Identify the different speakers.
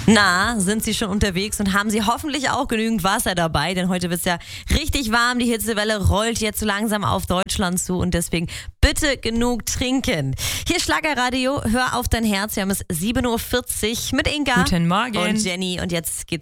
Speaker 1: Na, sind Sie schon unterwegs und haben Sie hoffentlich auch genügend Wasser dabei, denn heute wird es ja richtig warm. Die Hitzewelle rollt jetzt so langsam auf Deutschland zu und deswegen bitte genug trinken. Hier ist Schlagerradio, hör auf dein Herz. Wir haben es 7.40 Uhr mit Inga
Speaker 2: Guten Morgen.
Speaker 1: und Jenny und jetzt geht's